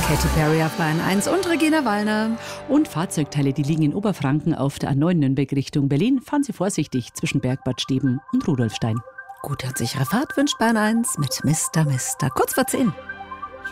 Katy Perry auf Bayern 1 und Regina Wallner. Und Fahrzeugteile, die liegen in Oberfranken auf der A9 Nürnberg Richtung Berlin. Fahren Sie vorsichtig zwischen Bergbad Steben und Rudolfstein. Gute und sichere Fahrt wünscht Bayern 1 mit Mr. Kurz vor 10.